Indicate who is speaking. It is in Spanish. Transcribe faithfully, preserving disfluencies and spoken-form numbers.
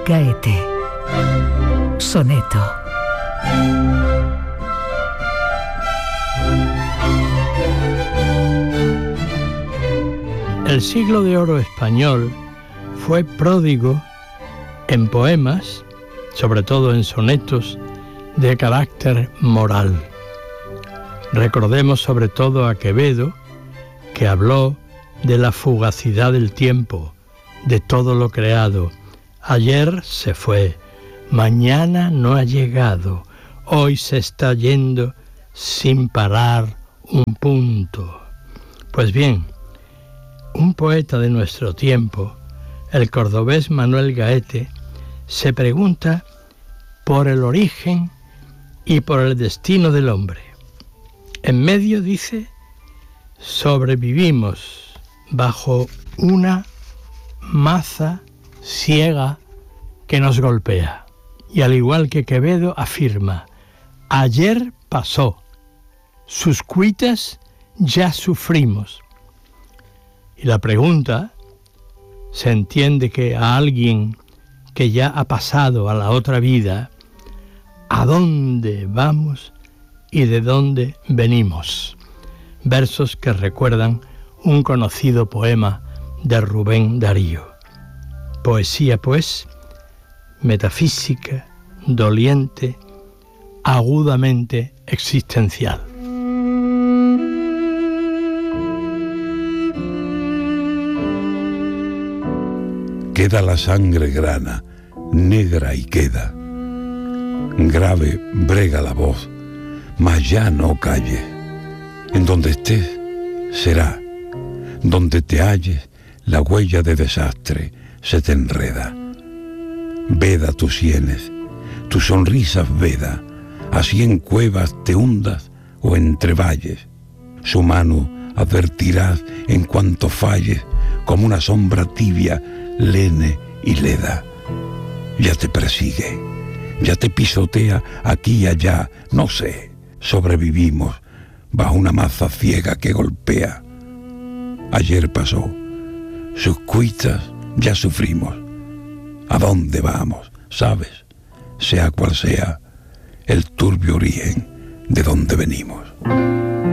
Speaker 1: Gaete. Soneto.
Speaker 2: El siglo de oro español fue pródigo en poemas, sobre todo en sonetos, de carácter moral. Recordemos sobre todo a Quevedo, que habló de la fugacidad del tiempo, de todo lo creado. Ayer se fue, mañana no ha llegado, hoy se está yendo sin parar un punto. Pues bien, un poeta de nuestro tiempo, el cordobés Manuel Gaete, se pregunta por el origen y por el destino del hombre. En medio dice: sobrevivimos bajo una maza ciega que nos golpea. Y al igual que Quevedo afirma: ayer pasó, sus cuitas ya sufrimos. Y la pregunta, se entiende que a alguien que ya ha pasado a la otra vida, ¿a dónde vamos y de dónde venimos? Versos que recuerdan un conocido poema de Rubén Darío. Poesía, pues, metafísica, doliente, agudamente existencial.
Speaker 3: Queda la sangre grana, negra y queda. Grave brega la voz, mas ya no calles. En donde estés, será. Donde te halles, la huella de desastre se te enreda. Veda tus sienes, tus sonrisas veda, así en cuevas te hundas o entre valles. Su mano advertirás en cuanto falles, como una sombra tibia, lene y leda. Ya te persigue, ya te pisotea aquí y allá, no sé, sobrevivimos bajo una maza ciega que golpea. Ayer pasó, sus cuitas ya sufrimos. ¿A dónde vamos? ¿Sabes? Sea cual sea el turbio origen de donde venimos.